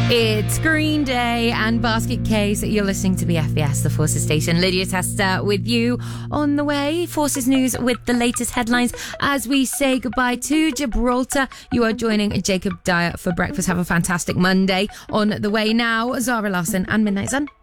It's Green Day and Basket Case. You're listening to BFBS, the Forces station. Lydia Testa with you on the way. Forces News with the latest headlines as we say goodbye to Gibraltar. You are joining Jacob Dyer for breakfast. Have a fantastic Monday. On the way now, Zara Larson and Midnight Sun.